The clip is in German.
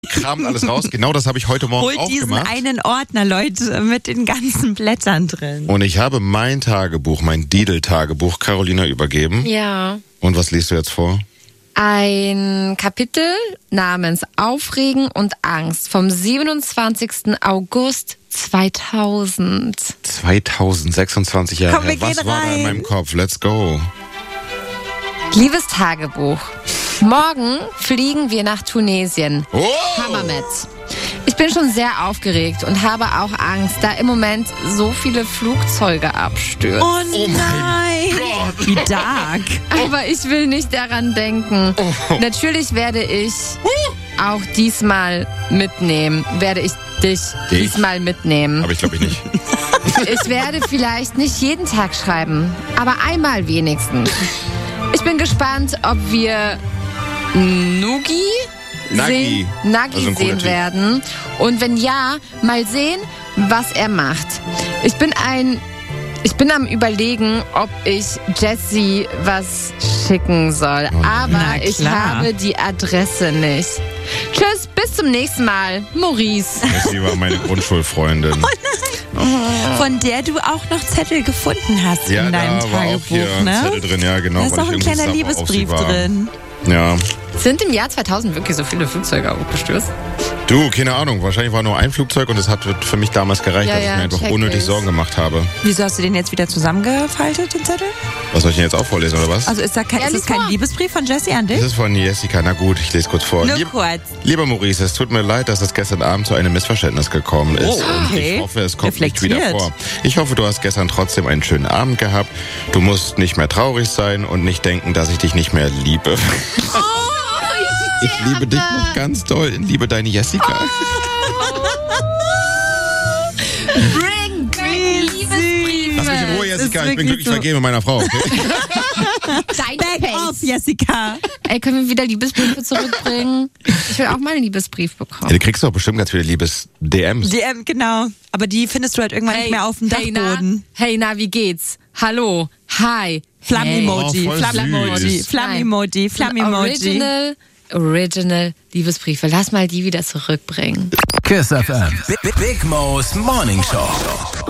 kramt alles raus. Genau das habe ich heute Morgen auch gemacht. Holt diesen einen Ordner, Leute, mit den ganzen Blättern drin. Und ich habe mein Tagebuch, mein Didel-Tagebuch Carolina übergeben. Ja. Und was liest du jetzt vor? Ein Kapitel namens Aufregen und Angst vom 27. August 2000. 2026 Jahre Komm, wir her. Was gehen war da in rein. meinem Kopf? Let's go. Liebes Tagebuch, morgen fliegen wir nach Tunesien. Oh! Hammermet. Ich bin schon sehr aufgeregt und habe auch Angst, da im Moment so viele Flugzeuge abstürzen. Oh nein! Wie dark. Aber ich will nicht daran denken. Natürlich werde ich auch diesmal mitnehmen. Werde ich dich diesmal mitnehmen. Aber ich glaube nicht. Ich werde vielleicht nicht jeden Tag schreiben, aber einmal wenigstens. Ich bin gespannt, ob wir Nagi Also ein cooler sehen Typ. werden. Und wenn ja, mal sehen, was er macht. Ich bin am Überlegen, ob ich Jessie was schicken soll. Aber Na ich klar. habe die Adresse nicht. Tschüss, bis zum nächsten Mal. Maurice. Sie war meine Grundschulfreundin. Von der du auch noch Zettel gefunden hast Ja, in deinem da war auch Tagebuch, hier ein ne? Zettel drin, ja genau. Da ist weil auch ich ein irgendwie kleiner sauer auf Liebesbrief sie war. drin. Ja. Sind im Jahr 2000 wirklich so viele Flugzeuge abgestürzt? Du, keine Ahnung. Wahrscheinlich war nur ein Flugzeug und es hat für mich damals gereicht, Ja, dass ich ja, mir einfach check unnötig ich. Sorgen gemacht habe. Wieso hast du den jetzt wieder zusammengefaltet, den Zettel? Was soll ich denn jetzt auch vorlesen, oder was? Also ist das lies kein vor. Liebesbrief von Jessie an dich? Das ist von Jessica. Na gut, ich lese kurz vor. Nur kurz. Lieber Maurice, es tut mir leid, dass es gestern Abend zu einem Missverständnis gekommen ist. Oh, Und okay. ich hoffe, es kommt nicht wieder Reflektiert. vor. Ich hoffe, du hast gestern trotzdem einen schönen Abend gehabt. Du musst nicht mehr traurig sein und nicht denken, dass ich dich nicht mehr liebe. Ich liebe dich noch ganz doll. Liebe deine Jessica. Bring Liebesbriefe. Lass mich in Ruhe, Jessica. ist Ich bin wirklich glücklich so. vergeben mit meiner Frau. Okay? Back off, Jessica. Ey, können wir wieder Liebesbriefe zurückbringen? Ich will auch mal einen Liebesbrief Ja, bekommen. du kriegst doch bestimmt ganz viele Liebes-DMs. DM, genau. Aber die findest du halt irgendwann nicht mehr auf dem Dachboden. Hey, na, wie geht's? Hallo. Hi. Flamm-Emoji, Oh, voll Flamm-Emoji, süß. Flamm-Emoji, Flamm-Emoji. Original Liebesbriefe. Lass mal die wieder zurückbringen. Kiss FM. Big Mo's Morning Show.